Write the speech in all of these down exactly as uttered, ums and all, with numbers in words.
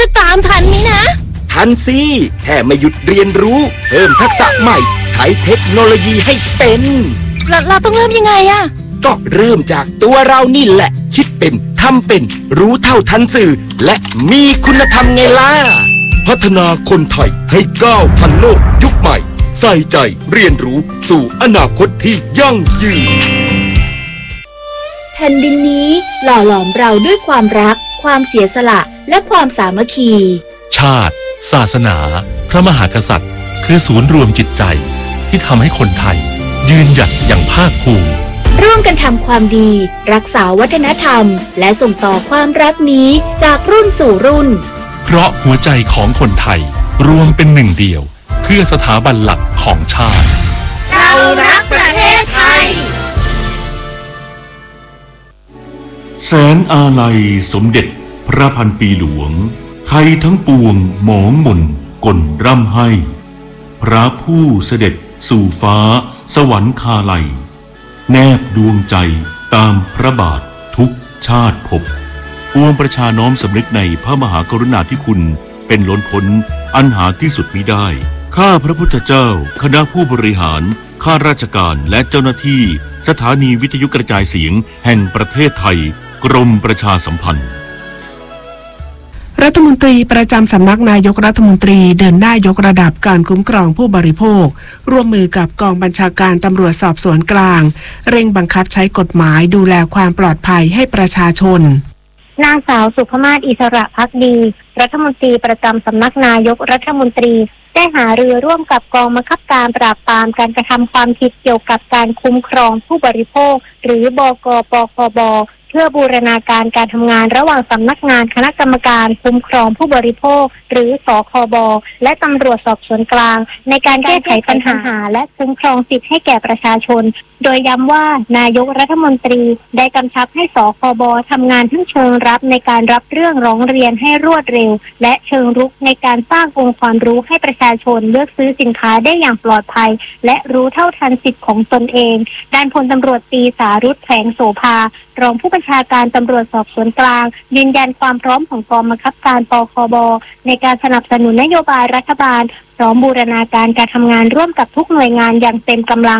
จะตามทันนี้นะทันสิแค่ไม่หยุดเรียนรู้เพิ่มทักษะใหม่ใช้เทคโนโลยีให้เป็นเราเราต้องเริ่มยังไงอะก็เริ่มจากตัวเรานี่แหละคิดเป็นทำเป็นรู้เท่าทันสื่อและมีคุณธรรมไงล่ะพัฒนาคนไทยให้ก้าวทันโลกยุคใหม่ใส่ใจเรียนรู้สู่อนาคตที่ยั่งยืนแผ่นดินนี้หล่อหลอมเราด้วยความรักความเสียสละและความสามัคคีชาติศาสนาพระมหากษัตริย์คือศูนย์รวมจิตใจที่ทำให้คนไทยยืนหยัดอย่างภาคภูมิร่วมกันทำความดีรักษาวัฒนธรรมและส่งต่อความรักนี้จากรุ่นสู่รุ่นเพราะหัวใจของคนไทยรวมเป็นหนึ่งเดียวเพื่อสถาบันหลักของชาติเรารักประเทศไทยแสนอาลัยสมเด็จพระพันปีหลวงไทยทั้งปวงหมองหม่นกลร่ำให้พระผู้เสด็จสู่ฟ้าสวรรคาลัยแนบดวงใจตามพระบาททุกชาติภพปวงประชาน้อมสำนึกในพระมหากรุณาธิคุณเป็นล้นพ้นอันหาที่สุดมิได้ข้าพระพุทธเจ้าคณะผู้บริหารข้าราชการและเจ้าหน้าที่สถานีวิทยุกระจายเสียงแห่งประเทศไทยกรมประชาสัมพันธ์รัฐมนตรีประจำสำนักนายกรัฐมนตรีเดินหน้ายกระดับการคุ้มครองผู้บริโภคร่วมมือกับกองบัญชาการตำรวจสอบสวนกลางเร่งบังคับใช้กฎหมายดูแลความปลอดภัยให้ประชาชนนางสาวสุภมาศอิสระภักดีรัฐมนตรีประจำสำนักนายกรัฐมนตรีได้หารือร่วมกับกองบังคับการปราบปรามการกระทำความผิดเกี่ยวกับการคุ้มครองผู้บริโภคหรือบก.ปคบ.เพื่อบูรณาการการทำงานระหว่างสำนักงานคณะกรรมการคุ้มครองผู้บริโภคหรือสคบ.และตำรวจสอบสวนกลางในการแก้ไขปัญหาและคุ้มครองสิทธิให้แก่ประชาชนโดยย้ำว่านายกรัฐมนตรีได้กำชับให้สคบ.ทำงานทั้งเชิงรับในการรับเรื่องร้องเรียนให้รวดเร็วและเชิงรุกในการสร้างองค์ความรู้ให้ประชาชนเลือกซื้อสินค้าได้อย่างปลอดภัยและรู้เท่าทันสิทธิของตนเองด้านพลตำรวจตรีสารุตแสงโสภารองผู้บัญชาการตำรวจสอบสวนกลางยืนยันความพร้อมของกองบังคับการปคบในการสนับสนุนนโยบายรัฐบาลพร้อมบูรณาการการทำงานร่วมกับทุกหน่วยงานอย่างเต็มกำลัง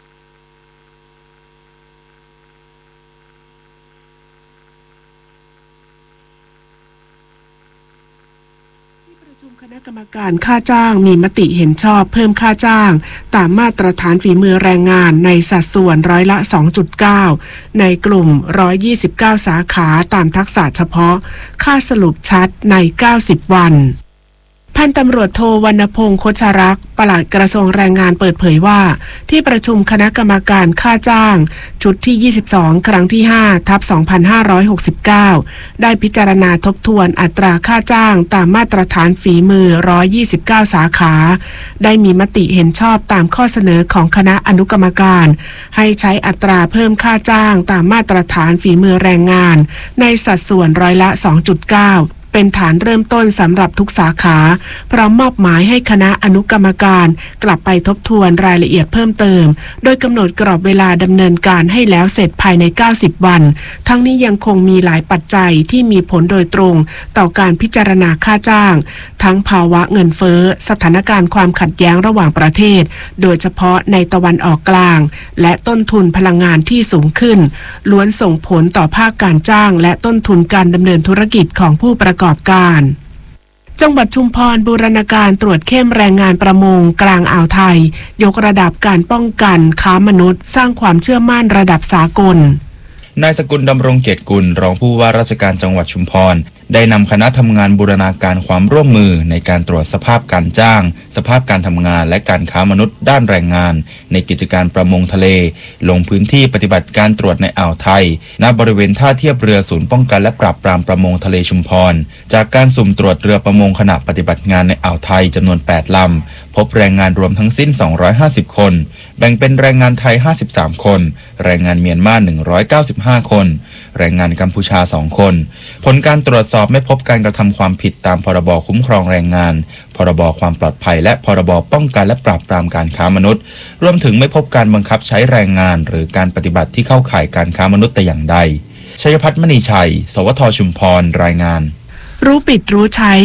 คณะกรรมการค่าจ้างมีมติเห็นชอบเพิ่มค่าจ้างตามมาตรฐานฝีมือแรงงานในสัดส่วนร้อยละ สองจุดเก้า ในกลุ่มหนึ่งร้อยยี่สิบเก้าสาขาตามทักษะเฉพาะค่าสรุปชัดในเก้าสิบวันพันตำรวจโทวรรณพงษ์โคชรักษ์ปลัดกระทรวงแรงงานเปิดเผยว่าที่ประชุมคณะกรรมการค่าจ้างชุดที่ยี่สิบสองครั้งที่ห้าทับสองพันห้าร้อยหกสิบเก้าได้พิจารณาทบทวนอัตราค่าจ้างตามมาตรฐานฝีมือหนึ่งร้อยยี่สิบเก้าสาขาได้มีมติเห็นชอบตามข้อเสนอของคณะอนุกรรมการให้ใช้อัตราเพิ่มค่าจ้างตามมาตรฐานฝีมือแรงงานในสัดส่วนร้อยละ สองจุดเก้าเป็นฐานเริ่มต้นสำหรับทุกสาขาพร้อมมอบหมายให้คณะอนุกรรมการกลับไปทบทวนรายละเอียดเพิ่มเติมโดยกำหนดกรอบเวลาดำเนินการให้แล้วเสร็จภายในเก้าสิบวันทั้งนี้ยังคงมีหลายปัจจัยที่มีผลโดยตรงต่อการพิจารณาค่าจ้างทั้งภาวะเงินเฟ้อสถานการณ์ความขัดแย้งระหว่างประเทศโดยเฉพาะในตะวันออกกลางและต้นทุนพลังงานที่สูงขึ้นล้วนส่งผลต่อภาคการจ้างและต้นทุนการดำเนินธุรกิจของผู้ประกอบกอบการจังหวัดชุมพรบูรณาการตรวจเข้มแรงงานประมงกลางอ่าวไทยยกระดับการป้องกันค้ามนุษย์สร้างความเชื่อมั่นระดับสากลนายสกุลดำรงเกียรติกุลรองผู้ว่าราชการจังหวัดชุมพรได้นำคณะทำงานบูรณาการความร่วมมือในการตรวจสภาพการจ้างสภาพการทำงานและการค้ามนุษย์ด้านแรงงานในกิจการประมงทะเลลงพื้นที่ปฏิบัติการตรวจในอ่าวไทยณบริเวณท่าเทียบเรือศูนย์ป้องกันและปราบปรามประมงทะเลชุมพรจากการสุ่มตรวจเรือประมงขณะปฏิบัติงานในอ่าวไทยจำนวนแปดลำพบแรงงานรวมทั้งสิ้นสองร้อยห้าสิบคนแบ่งเป็นแรงงานไทยห้าสิบสามคนแรงงานเมียนมาหนึ่งร้อยเก้าสิบห้าคนแรงงานกัมพูชาสองคนผลการตรวจสอบไม่พบการกระทำความผิดตามพรบคุ้มครองแรงงานพรบความปลอดภัยและพรบป้องกันและปราบปรามการค้ามนุษย์รวมถึงไม่พบการบังคับใช้แรงงานหรือการปฏิบัติที่เข้าข่ายการค้ามนุษย์แต่อย่างใดชัยพัฒน์มณีชัยสวทชุมพรรายงานรู้ปิดรู้ใช้